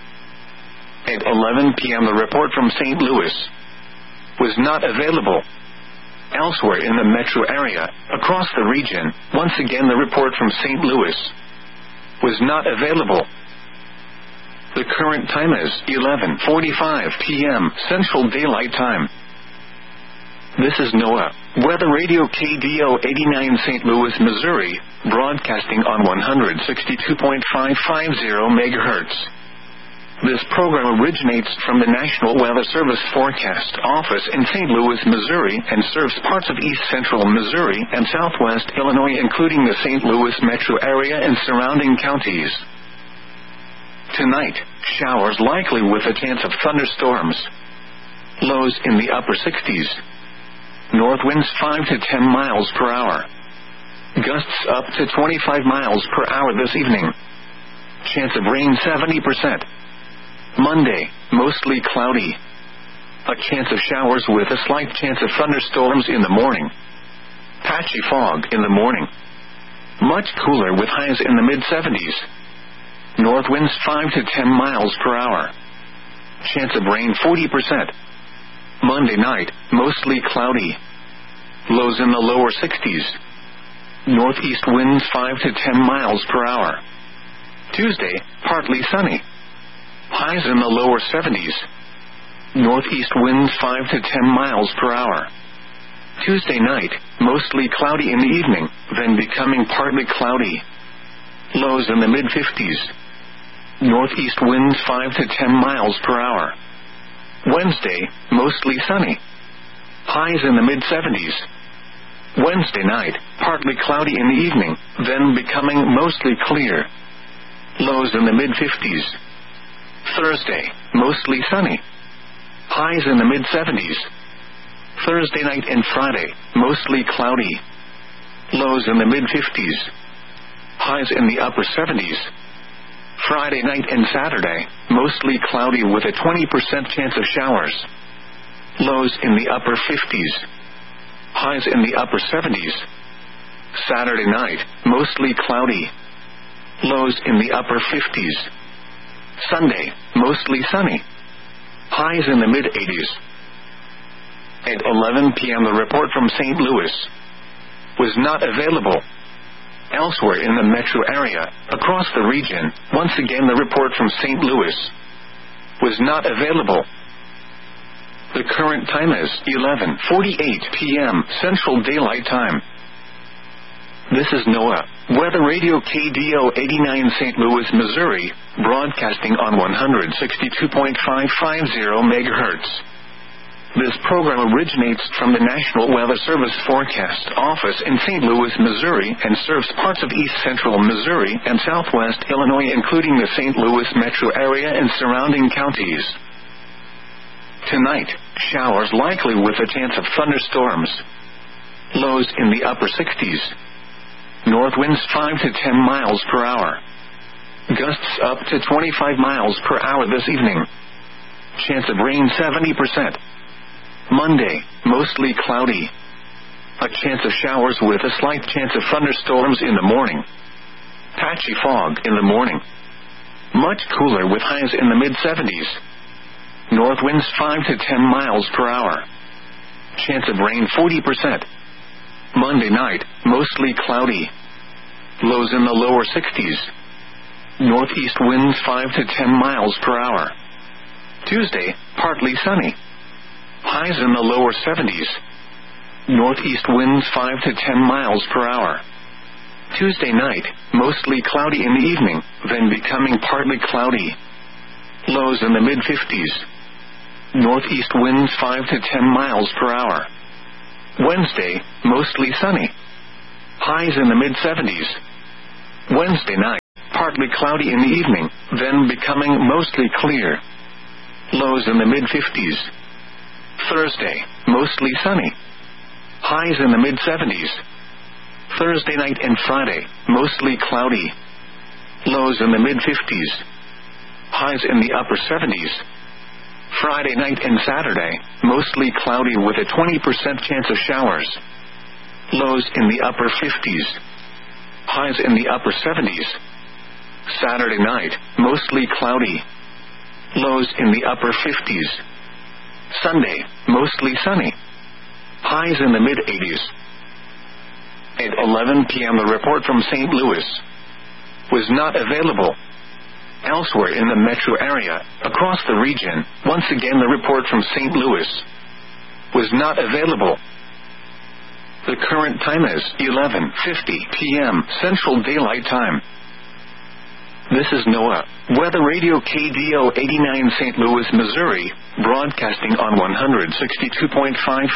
At 11 p.m. the report from St. Louis was not available. Elsewhere in the metro area, across the region, once again the report from St. Louis was not available. The current time is 11:45 p.m. Central Daylight Time. This is NOAA Weather Radio KDO 89 St. Louis, Missouri, broadcasting on 162.550 MHz. This program originates from the National Weather Service Forecast Office in St. Louis, Missouri, and serves parts of east central Missouri and southwest Illinois, including the St. Louis metro area and surrounding counties. Tonight, showers likely with a chance of thunderstorms. Lows in the upper 60s. North winds 5 to 10 miles per hour. Gusts up to 25 miles per hour this evening. Chance of rain 70%. Monday, mostly cloudy. A chance of showers with a slight chance of thunderstorms in the morning. Patchy fog in the morning. Much cooler with highs in the mid-70s. North winds 5 to 10 miles per hour. Chance of rain 40%. Monday night, mostly cloudy. Lows in the lower 60s. Northeast winds 5 to 10 miles per hour. Tuesday, partly sunny. Highs in the lower 70s. Northeast winds 5 to 10 miles per hour. Tuesday night, mostly cloudy in the evening, then becoming partly cloudy. Lows in the mid-50s. Northeast winds 5 to 10 miles per hour. Wednesday, mostly sunny. Highs in the mid-70s. Wednesday night, partly cloudy in the evening, then becoming mostly clear. Lows in the mid-50s. Thursday, mostly sunny. Highs in the mid-70s. Thursday night and Friday, mostly cloudy. Lows in the mid-50s. Highs in the upper 70s. Friday night and Saturday, mostly cloudy with a 20% chance of showers. Lows in the upper 50s. Highs in the upper 70s. Saturday night, mostly cloudy. Lows in the upper 50s. Sunday, mostly sunny. Highs in the mid-80s. At 11 p.m. the report from St. Louis was not available. Elsewhere in the metro area, across the region, once again the report from St. Louis was not available. The current time is 11:48 p.m. Central Daylight Time. This is NOAA Weather Radio KDO 89 St. Louis, Missouri, broadcasting on 162.550 MHz. This program originates from the National Weather Service Forecast Office in St. Louis, Missouri, and serves parts of east central Missouri and southwest Illinois, including the St. Louis metro area and surrounding counties. Tonight, showers likely with a chance of thunderstorms. Lows in the upper 60s. North winds 5 to 10 miles per hour. Gusts up to 25 miles per hour this evening. Chance of rain 70%. Monday, mostly cloudy. A chance of showers with a slight chance of thunderstorms in the morning. Patchy fog in the morning. Much cooler with highs in the mid-70s. North winds 5 to 10 miles per hour. Chance of rain 40%. Monday night, mostly cloudy. Lows in the lower 60s. Northeast winds 5 to 10 miles per hour. Tuesday, partly sunny. Highs in the lower 70s. Northeast winds 5 to 10 miles per hour. Tuesday night, mostly cloudy in the evening, then becoming partly cloudy. Lows in the mid-50s. Northeast winds 5 to 10 miles per hour. Wednesday, mostly sunny. Highs in the mid-70s. Wednesday night, partly cloudy in the evening, then becoming mostly clear. Lows in the mid-50s. Thursday, mostly sunny. Highs in the mid-70s. Thursday night and Friday, mostly cloudy. Lows in the mid-50s. Highs in the upper 70s. Friday night and Saturday, mostly cloudy with a 20% chance of showers. Lows in the upper 50s. Highs in the upper 70s. Saturday night, mostly cloudy. Lows in the upper 50s. Sunday, mostly sunny. Highs in the mid-80s. At 11 p.m. the report from St. Louis was not available. Elsewhere in the metro area, across the region, once again the report from St. Louis was not available. The current time is 11:50 p.m. Central Daylight Time. This is NOAA Weather Radio KDO 89 St. Louis, Missouri, broadcasting on 162.550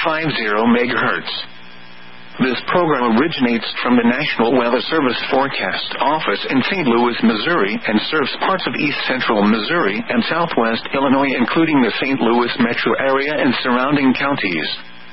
MHz. This program originates from the National Weather Service Forecast Office in St. Louis, Missouri, and serves parts of east central Missouri and southwest Illinois, including the St. Louis metro area and surrounding counties.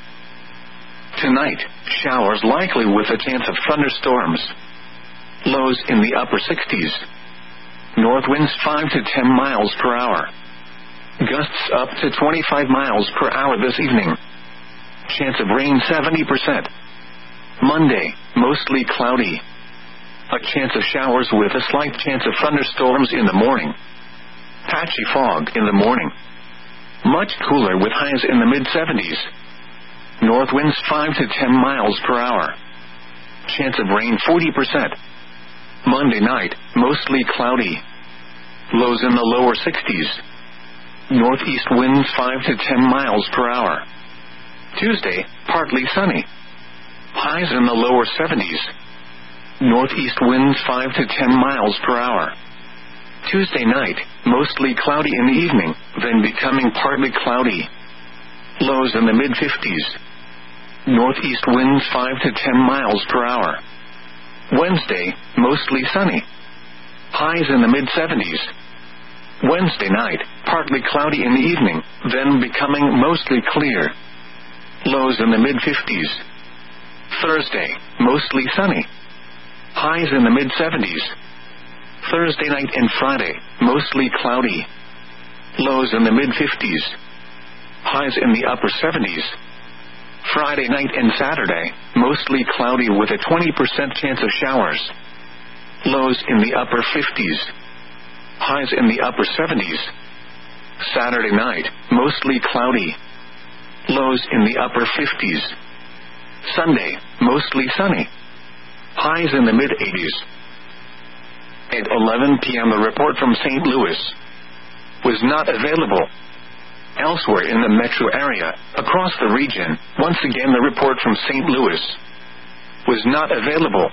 Tonight, showers likely with a chance of thunderstorms. Lows in the upper 60s. North winds 5 to 10 miles per hour. Gusts up to 25 miles per hour this evening. Chance of rain 70%. Monday, mostly cloudy. A chance of showers with a slight chance of thunderstorms in the morning. Patchy fog in the morning. Much cooler with highs in the mid-70s. North winds 5 to 10 miles per hour. Chance of rain 40%. Monday night, mostly cloudy. Lows in the lower 60s. Northeast winds 5 to 10 miles per hour. Tuesday, partly sunny. Highs in the lower 70s. Northeast winds 5 to 10 miles per hour. Tuesday night, mostly cloudy in the evening, then becoming partly cloudy. Lows in the mid-50s. Northeast winds 5 to 10 miles per hour. Wednesday, mostly sunny. Highs in the mid-70s. Wednesday night, partly cloudy in the evening, then becoming mostly clear. Lows in the mid-50s. Thursday, mostly sunny. Highs in the mid-70s. Thursday night and Friday, mostly cloudy. Lows in the mid-50s. Highs in the upper 70s. Friday night and Saturday, mostly cloudy with a 20% chance of showers. Lows in the upper 50s. Highs in the upper 70s. Saturday night, mostly cloudy. Lows in the upper 50s. Sunday, mostly sunny. Highs in the mid-80s. At 11 p.m. the report from St. Louis was not available. Elsewhere in the metro area, across the region, once again the report from St. Louis was not available.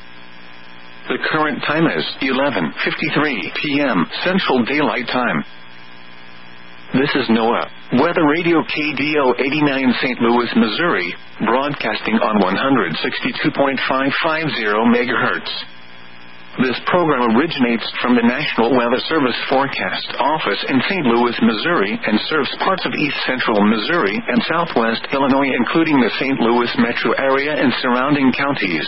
The current time is 11:53 p.m. Central Daylight Time. This is NOAA Weather Radio KDO 89 St. Louis, Missouri, broadcasting on 162.550 MHz. This program originates from the National Weather Service Forecast Office in St. Louis, Missouri, and serves parts of east central Missouri and southwest Illinois, including the St. Louis metro area and surrounding counties.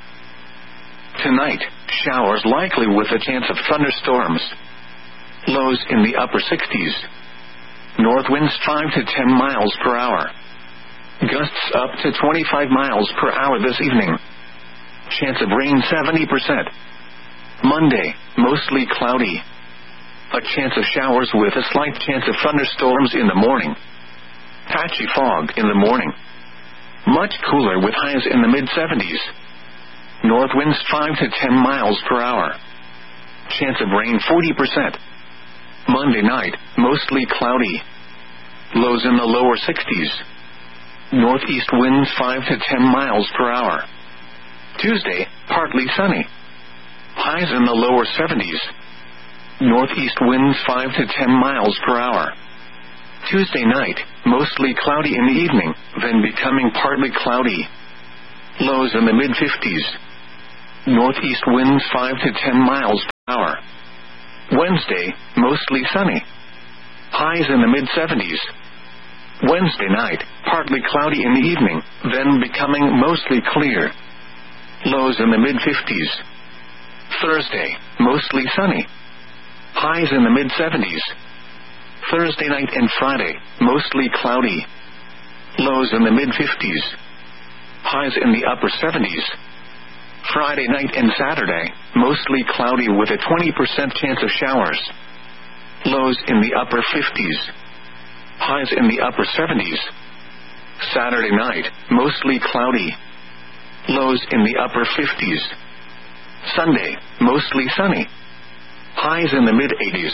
Tonight, showers likely with a chance of thunderstorms. Lows in the upper 60s. North winds 5 to 10 miles per hour. Gusts up to 25 miles per hour this evening. Chance of rain 70%. Monday, mostly cloudy. A chance of showers with a slight chance of thunderstorms in the morning. Patchy fog in the morning. Much cooler with highs in the mid-70s. North winds 5 to 10 miles per hour. Chance of rain 40%. Monday night, mostly cloudy. Lows in the lower 60s. Northeast winds 5 to 10 miles per hour. Tuesday, partly sunny. Highs in the lower 70s. Northeast winds 5 to 10 miles per hour. Tuesday night, mostly cloudy in the evening, then becoming partly cloudy. Lows in the mid-50s. Northeast winds 5 to 10 miles per hour. Wednesday, mostly sunny. Highs in the mid-70s. Wednesday night, partly cloudy in the evening, then becoming mostly clear. Lows in the mid-50s. Thursday, mostly sunny. Highs in the mid-70s. Thursday night and Friday, mostly cloudy. Lows in the mid-50s. Highs in the upper 70s. Friday night and Saturday, mostly cloudy with a 20% chance of showers. Lows in the upper 50s. Highs in the upper 70s. Saturday night, mostly cloudy. Lows in the upper 50s. Sunday, mostly sunny. Highs in the mid-80s.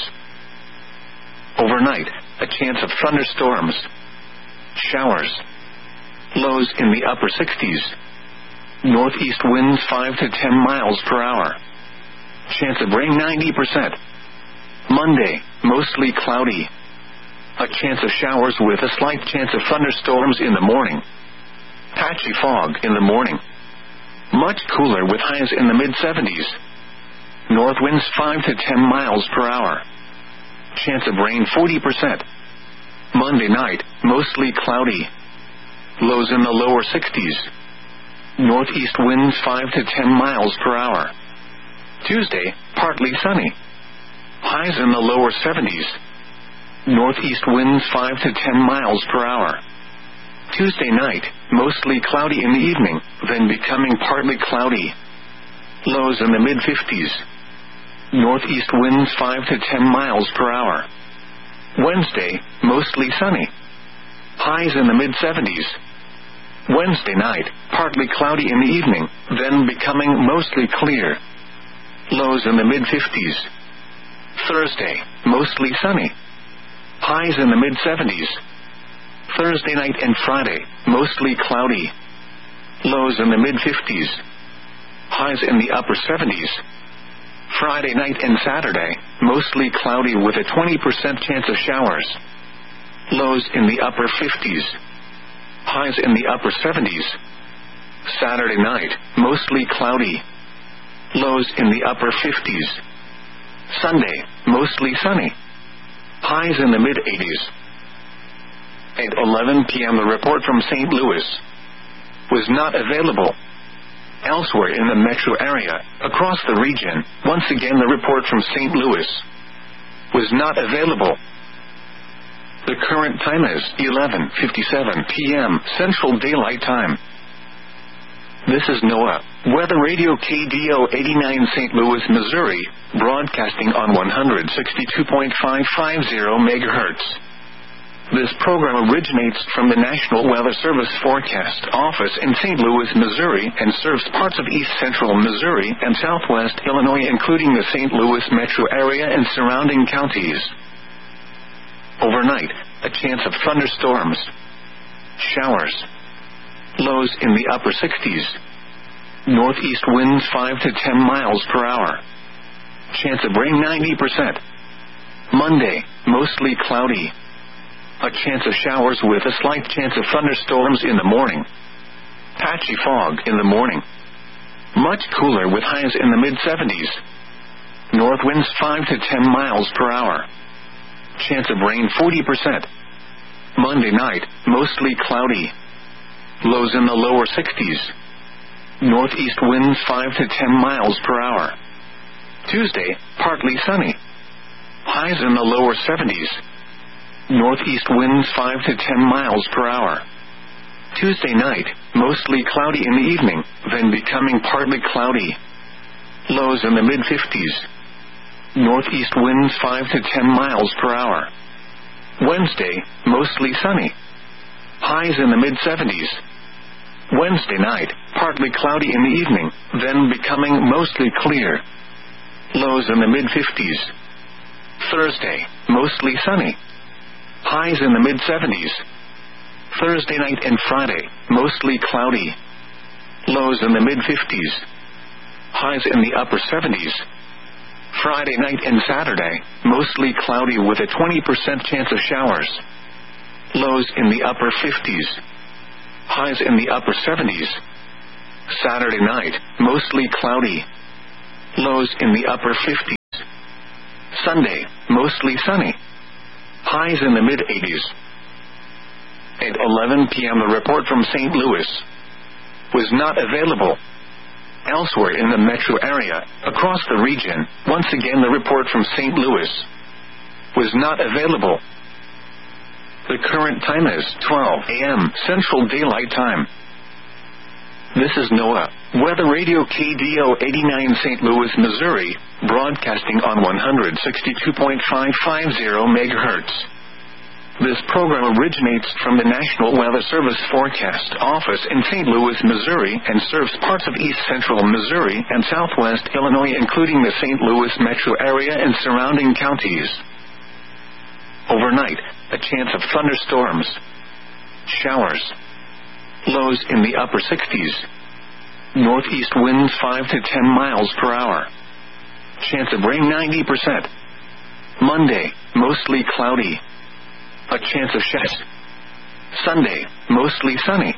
Overnight, a chance of thunderstorms. Showers. Lows in the upper 60s. Northeast winds 5 to 10 miles per hour. Chance of rain 90%. Monday, mostly cloudy. A chance of showers with a slight chance of thunderstorms in the morning. Patchy fog in the morning. Much cooler with highs in the mid-70s. North winds 5 to 10 miles per hour. Chance of rain 40%. Monday night, mostly cloudy. Lows in the lower 60s. Northeast winds 5 to 10 miles per hour. Tuesday, partly sunny. Highs in the lower 70s. Northeast winds 5 to 10 miles per hour. Tuesday night, mostly cloudy in the evening, then becoming partly cloudy. Lows in the mid-50s. Northeast winds 5 to 10 miles per hour. Wednesday, mostly sunny. Highs in the mid-70s. Wednesday night, partly cloudy in the evening, then becoming mostly clear. Lows in the mid-50s. Thursday, mostly sunny. Highs in the mid-70s. Thursday night and Friday, mostly cloudy. Lows in the mid-50s. Highs in the upper 70s. Friday night and Saturday, mostly cloudy with a 20% chance of showers. Lows in the upper 50s. Highs in the upper 70s. Saturday night, mostly cloudy. Lows in the upper 50s. Sunday, mostly sunny. Highs in the mid-80s. At 11 p.m. the report from St. Louis was not available. Elsewhere in the metro area, across the region, once again the report from St. Louis was not available. The current time is 11:57 p.m. Central Daylight Time. This is NOAA Weather Radio KDO 89 St. Louis, Missouri, broadcasting on 162.550 MHz. This program originates from the National Weather Service Forecast Office in St. Louis, Missouri, and serves parts of east central Missouri and southwest Illinois, including the St. Louis metro area and surrounding counties. Overnight, a chance of thunderstorms. Showers. Lows in the upper 60s. Northeast winds 5 to 10 miles per hour. Chance of rain 90%. Monday, mostly cloudy. A chance of showers with a slight chance of thunderstorms in the morning. Patchy fog in the morning. Much cooler with highs in the mid-70s. North winds 5 to 10 miles per hour. Chance of rain 40%. Monday night, mostly cloudy. Lows in the lower 60s. Northeast winds 5 to 10 miles per hour. Tuesday, partly sunny. Highs in the lower 70s. Northeast winds 5 to 10 miles per hour. Tuesday night, mostly cloudy in the evening, then becoming partly cloudy. Lows in the mid-50s. Northeast winds 5 to 10 miles per hour. Wednesday, mostly sunny. Highs in the mid-70s. Wednesday night, partly cloudy in the evening, then becoming mostly clear. Lows in the mid-50s. Thursday, mostly sunny. Highs in the mid-70s. Thursday night and Friday, mostly cloudy. Lows in the mid-50s. highs in the upper 70s. Friday night and Saturday, mostly cloudy with a 20% chance of showers. Lows in the upper 50s. Highs in the upper 70s. Saturday night, mostly cloudy. Lows in the upper 50s. Sunday, mostly sunny. Highs in the mid-80s. At 11 p.m. the report from St. Louis was not available. Elsewhere in the metro area, across the region, once again the report from St. Louis was not available. The current time is 12 a.m. Central Daylight Time. This is NOAA Weather Radio KDO 89 St. Louis, Missouri, broadcasting on 162.550 MHz. This program originates from the National Weather Service Forecast Office in St. Louis, Missouri, and serves parts of east central Missouri and southwest Illinois, including the St. Louis metro area and surrounding counties. Overnight, a chance of thunderstorms. Showers. Lows in the upper 60s. Northeast winds 5 to 10 miles per hour. Chance of rain 90%. Monday, mostly cloudy. A chance of showers. Sunday, mostly sunny.